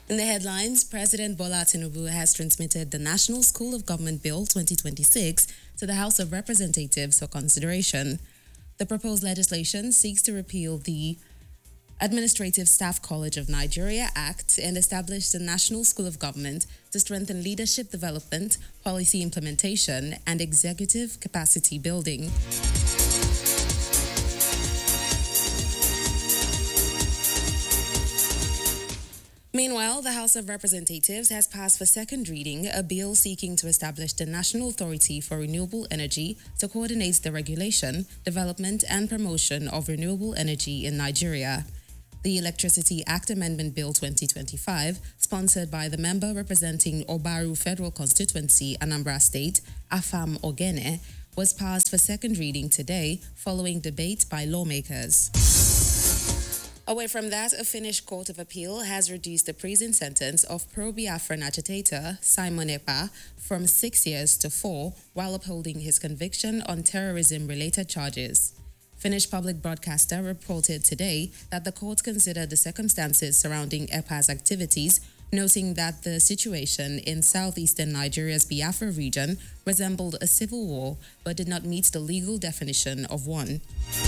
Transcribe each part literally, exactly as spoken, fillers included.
In the headlines, President Bola Tinubu has transmitted the National School of Government Bill twenty twenty-six to the House of Representatives for consideration. The proposed legislation seeks to repeal the Administrative Staff College of Nigeria Act and establish the National School of Government to strengthen leadership development, policy implementation, and executive capacity building. Meanwhile, the House of Representatives has passed for second reading a bill seeking to establish the National Authority for Renewable Energy to coordinate the regulation, development, and promotion of renewable energy in Nigeria. The Electricity Act Amendment Bill twenty twenty-five, sponsored by the member representing Obaru Federal Constituency, Anambra State, Afam Ogene, was passed for second reading today following debate by lawmakers. Away from that, a Finnish court of appeal has reduced the prison sentence of pro-Biafran agitator Simon Ekpa from six years to four, while upholding his conviction on terrorism-related charges. Finnish public broadcaster reported today that the court considered the circumstances surrounding Ekpa's activities, noting that the situation in southeastern Nigeria's Biafra region resembled a civil war but did not meet the legal definition of one.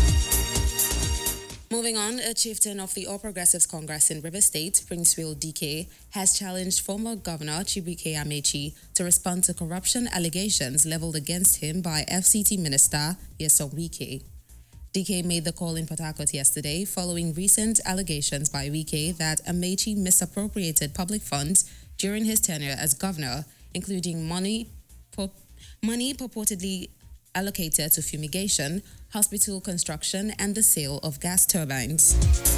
Moving on, a chieftain of the All Progressives Congress in River State, Prince Will Dike, has challenged former Governor Chibuike Amechi to respond to corruption allegations leveled against him by F C T Minister Nyesom Wike. Dike made the call in Port Harcourt yesterday following recent allegations by Wike that Amechi misappropriated public funds during his tenure as governor, including money, pur- money purportedly allocated to fumigation, hospital construction, and the sale of gas turbines.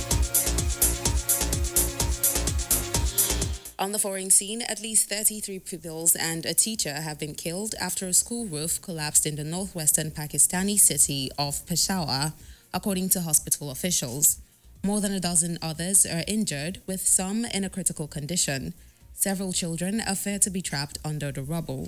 On the foreign scene, at least thirty-three pupils and a teacher have been killed after a school roof collapsed in the northwestern Pakistani city of Peshawar, according to hospital officials. More than a dozen others are injured, with some in a critical condition. Several children are feared to be trapped under the rubble.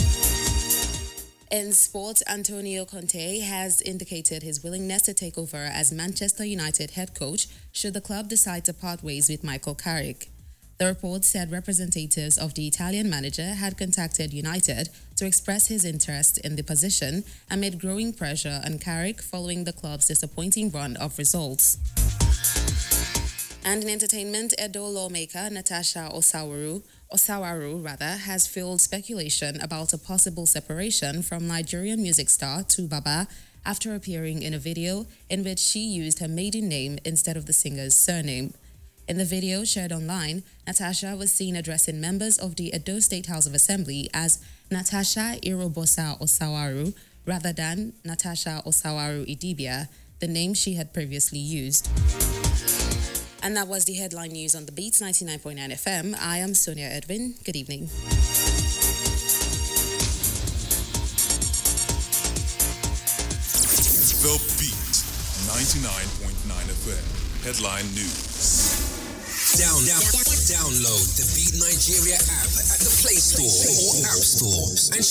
In sports, Antonio Conte has indicated his willingness to take over as Manchester United head coach should the club decide to part ways with Michael Carrick. The report said representatives of the Italian manager had contacted United to express his interest in the position amid growing pressure on Carrick following the club's disappointing run of results. And in entertainment, Edo lawmaker Natasha Osawaru, Osawaru rather, has fueled speculation about a possible separation from Nigerian music star Tubaba after appearing in a video in which she used her maiden name instead of the singer's surname. In the video shared online, Natasha was seen addressing members of the Edo State House of Assembly as Natasha Irobosa Osawaru rather than Natasha Osawaru Idibia, the name she had previously used. And that was the headline news on the Beats ninety-nine point nine F M. I am Sonia Edwin. Good evening. The Beat ninety-nine point nine F M. Headline news. Down, down, download the Beat Nigeria app at the Play Store or App Store and